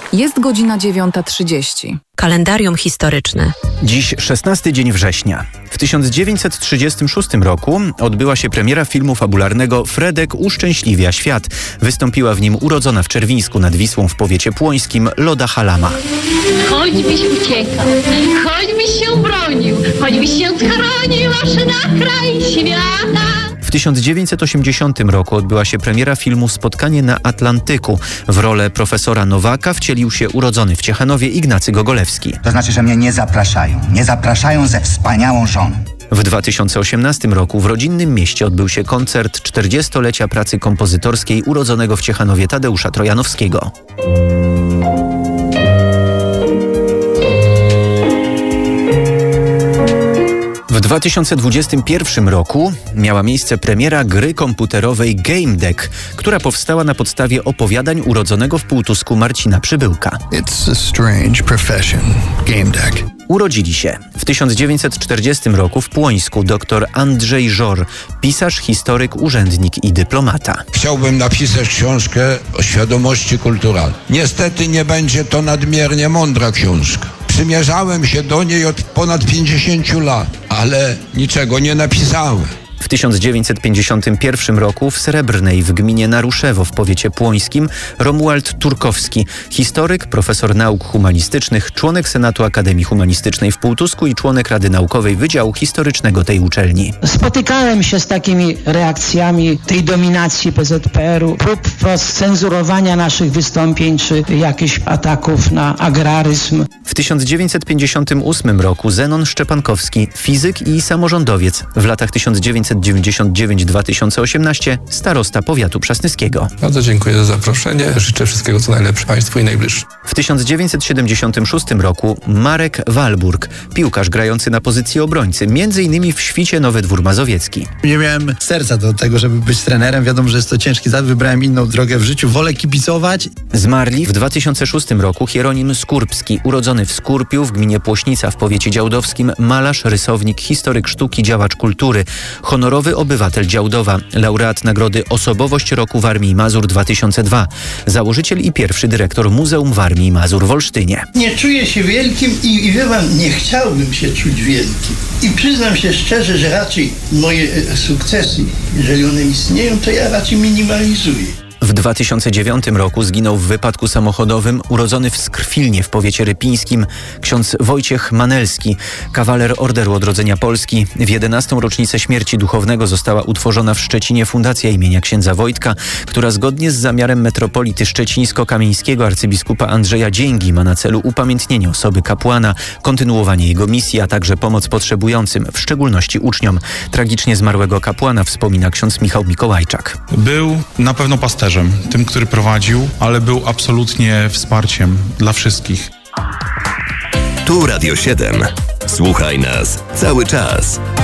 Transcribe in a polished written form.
Jest godzina 9:30. Kalendarium historyczne. Dziś 16 dzień września. W 1936 roku odbyła się premiera filmu fabularnego Fredek uszczęśliwia świat. Wystąpiła w nim urodzona w Czerwińsku nad Wisłą w powiecie płońskim Loda Halama. Choćbyś uciekał, choćbyś się bronił, choćbyś się schronił aż na kraj świata. W 1980 roku odbyła się premiera filmu Spotkanie na Atlantyku. W rolę profesora Nowaka wcielił się urodzony w Ciechanowie Ignacy Gogolewski. To znaczy, że mnie nie zapraszają ze wspaniałą żoną. W 2018 roku w rodzinnym mieście odbył się koncert 40-lecia pracy kompozytorskiej urodzonego w Ciechanowie Tadeusza Trojanowskiego. W 2021 roku miała miejsce premiera gry komputerowej Game Deck, która powstała na podstawie opowiadań urodzonego w Półtusku Marcina Przybyłka. It's a strange profession, Game Deck. Urodzili się w 1940 roku w Płońsku dr Andrzej Żor, pisarz, historyk, urzędnik i dyplomata. Chciałbym napisać książkę o świadomości kulturalnej. Niestety nie będzie to nadmiernie mądra książka. Przymierzałem się do niej od ponad 50 lat, ale niczego nie napisałem. W 1951 roku w Srebrnej w gminie Naruszewo w powiecie płońskim Romuald Turkowski, historyk, profesor nauk humanistycznych, członek Senatu Akademii Humanistycznej w Półtusku i członek Rady Naukowej Wydziału Historycznego tej uczelni. Spotykałem się z takimi reakcjami tej dominacji PZPR-u, prób wprost cenzurowania naszych wystąpień czy jakichś ataków na agraryzm. W 1958 roku Zenon Szczepankowski, fizyk i samorządowiec, w latach 1999-2018 starosta powiatu przasnyskiego. Bardzo dziękuję za zaproszenie. Życzę wszystkiego co najlepsze Państwu i najbliższym. W 1976 roku Marek Walburg, piłkarz grający na pozycji obrońcy, m.in. w Świcie Nowy Dwór Mazowiecki. Nie miałem serca do tego, żeby być trenerem. Wiadomo, że jest to ciężki zawód. Wybrałem inną drogę w życiu. Wolę kibicować. Zmarli w 2006 roku Hieronim Skurbski, urodzony w Skurpiu w gminie Płośnica w powiecie działdowskim, malarz, rysownik, historyk sztuki, działacz kultury, honorowy obywatel Działdowa, laureat nagrody Osobowość Roku w Armii Mazur 2002, założyciel i pierwszy dyrektor Muzeum w Armii Mazur w Olsztynie. Nie czuję się wielkim i wie pan, nie chciałbym się czuć wielkim. I przyznam się szczerze, że raczej moje sukcesy, jeżeli one istnieją, to ja raczej minimalizuję. W 2009 roku zginął w wypadku samochodowym urodzony w Skrwilnie w powiecie rypińskim ksiądz Wojciech Manelski, kawaler Orderu Odrodzenia Polski. W 11. rocznicę śmierci duchownego została utworzona w Szczecinie Fundacja imienia księdza Wojtka, która zgodnie z zamiarem metropolity szczecińsko-kamieńskiego arcybiskupa Andrzeja Dzięgi ma na celu upamiętnienie osoby kapłana, kontynuowanie jego misji, a także pomoc potrzebującym, w szczególności uczniom. Tragicznie zmarłego kapłana wspomina ksiądz Michał Mikołajczak. Był na pewno pasterzem, tym, który prowadził, ale był absolutnie wsparciem dla wszystkich. Tu Radio 7. Słuchaj nas cały czas.